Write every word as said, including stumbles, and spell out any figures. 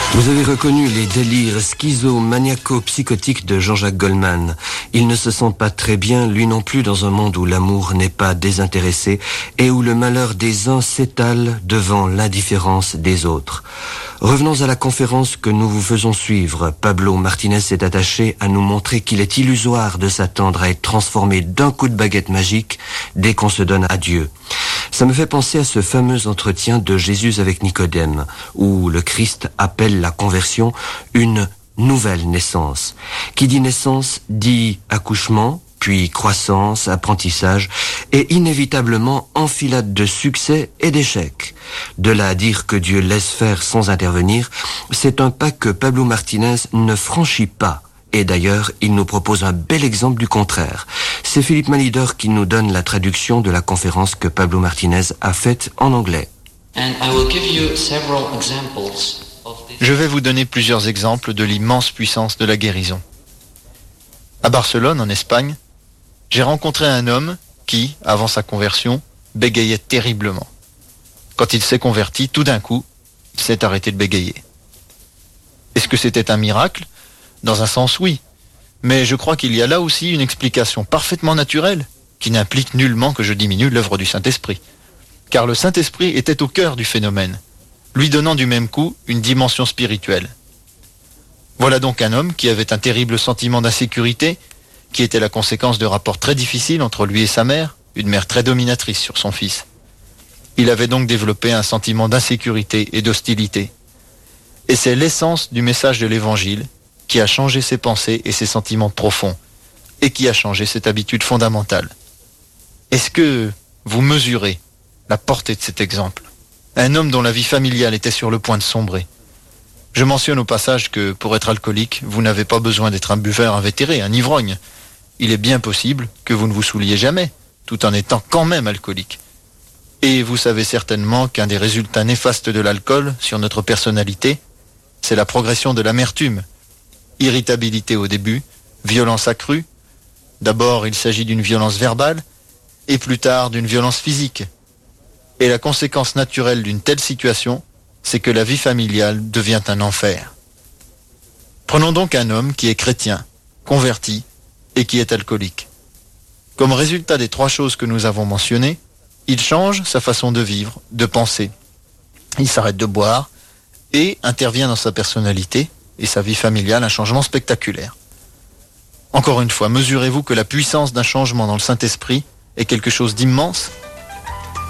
Vous avez reconnu les délires schizo-maniaco-psychotiques de Jean-Jacques Goldman. Il ne se sent pas très bien, lui non plus, dans un monde où l'amour n'est pas désintéressé et où le malheur des uns s'étale devant l'indifférence des autres. Revenons à la conférence que nous vous faisons suivre. Pablo Martinez s'est attaché à nous montrer qu'il est illusoire de s'attendre à être transformé d'un coup de baguette magique dès qu'on se donne à Dieu. Ça me fait penser à ce fameux entretien de Jésus avec Nicodème, où le Christ appelle la conversion une nouvelle naissance. Qui dit naissance dit accouchement, puis croissance, apprentissage, et inévitablement enfilade de succès et d'échecs. De là à dire que Dieu laisse faire sans intervenir, c'est un pas que Pablo Martinez ne franchit pas. Et d'ailleurs, il nous propose un bel exemple du contraire. C'est Philippe Malidor qui nous donne la traduction de la conférence que Pablo Martinez a faite en anglais. Je vais vous donner plusieurs exemples de l'immense puissance de la guérison. À Barcelone, en Espagne, j'ai rencontré un homme qui, avant sa conversion, bégayait terriblement. Quand il s'est converti, tout d'un coup, il s'est arrêté de bégayer. Est-ce que c'était un miracle ? Dans un sens, oui. Mais je crois qu'il y a là aussi une explication parfaitement naturelle, qui n'implique nullement que je diminue l'œuvre du Saint-Esprit. Car le Saint-Esprit était au cœur du phénomène, lui donnant du même coup une dimension spirituelle. Voilà donc un homme qui avait un terrible sentiment d'insécurité, qui était la conséquence de rapports très difficiles entre lui et sa mère, une mère très dominatrice sur son fils. Il avait donc développé un sentiment d'insécurité et d'hostilité. Et c'est l'essence du message de l'Évangile qui a changé ses pensées et ses sentiments profonds, et qui a changé cette habitude fondamentale. Est-ce que vous mesurez la portée de cet exemple ? Un homme dont la vie familiale était sur le point de sombrer. Je mentionne au passage que, pour être alcoolique, vous n'avez pas besoin d'être un buveur invétéré, un ivrogne. Il est bien possible que vous ne vous souliez jamais, tout en étant quand même alcoolique. Et vous savez certainement qu'un des résultats néfastes de l'alcool sur notre personnalité, c'est la progression de l'amertume. Irritabilité au début, violence accrue. D'abord, il s'agit d'une violence verbale, et plus tard d'une violence physique. Et la conséquence naturelle d'une telle situation, c'est que la vie familiale devient un enfer. Prenons donc un homme qui est chrétien, converti, et qui est alcoolique. Comme résultat des trois choses que nous avons mentionnées, il change sa façon de vivre, de penser. Il s'arrête de boire, et intervient dans sa personnalité, et sa vie familiale, un changement spectaculaire. Encore une fois, mesurez-vous que la puissance d'un changement dans le Saint-Esprit est quelque chose d'immense ?